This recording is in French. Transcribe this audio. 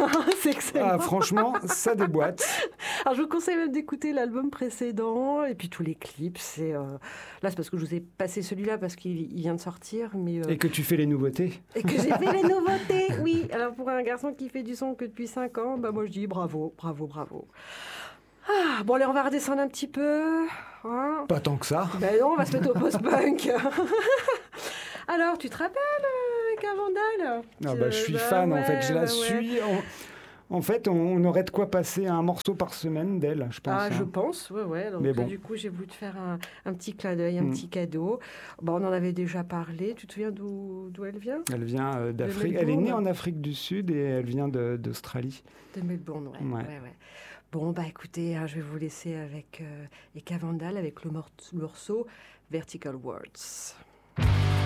C'est excellent. Ah, franchement, ça déboîte. Alors, je vous conseille même d'écouter l'album précédent et puis tous les clips. Là, c'est parce que je vous ai passé celui-là parce qu'il vient de sortir. Et que tu fais les nouveautés. Et que j'ai fait les nouveautés, oui. Alors, pour un garçon qui fait du son que depuis 5 ans, moi, je dis bravo, bravo, bravo. Ah, bon, allez, on va redescendre un petit peu. Hein. Pas tant que ça. Ben non, on va se mettre au post-punk. Alors, tu te rappelles Cavandale? Je suis fan, en fait. Je la suis. En fait, on aurait de quoi passer un morceau par semaine d'elle, je pense. Je pense, ouais. Donc, mais bon. Du coup, j'ai voulu te faire un petit clin d'œil, un petit cadeau. Bon, on en avait déjà parlé. Tu te souviens d'où elle vient? Elle vient d'Afrique. Elle est née en Afrique du Sud et elle vient d'Australie. De Melbourne, ouais. Bon, écoutez, je vais vous laisser avec Eka Vandal, avec le morceau Vertical Words.